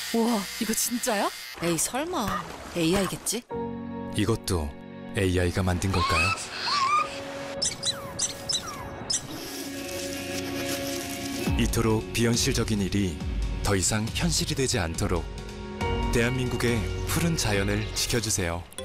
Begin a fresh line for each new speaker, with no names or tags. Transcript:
우와, 이거 진짜야?
에이, 설마. AI겠지?
이것도 AI가 만든 걸까요? 이토록 비현실적인 일이 더 이상 현실이 되지 않도록 대한민국의 푸른 자연을 지켜주세요.